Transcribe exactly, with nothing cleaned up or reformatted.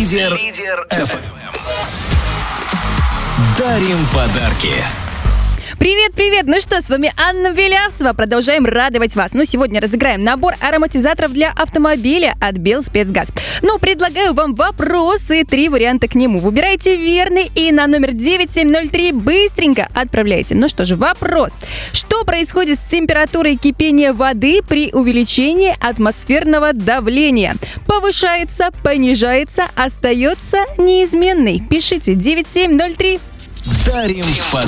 Лидер, Лидер эф эм. Дарим подарки. Привет-привет! Ну что, с вами Анна Белявцева. Продолжаем радовать вас. Ну, сегодня разыграем набор ароматизаторов для автомобиля от Белспецгаз. Ну, предлагаю вам вопросы, три варианта к нему. Выбирайте верный и на номер девять семь ноль три быстренько отправляйте. Ну что же, вопрос. Что происходит с температурой кипения воды при увеличении атмосферного давления? Повышается, понижается, остается неизменной? Пишите девять семь ноль три. Дарим подарки.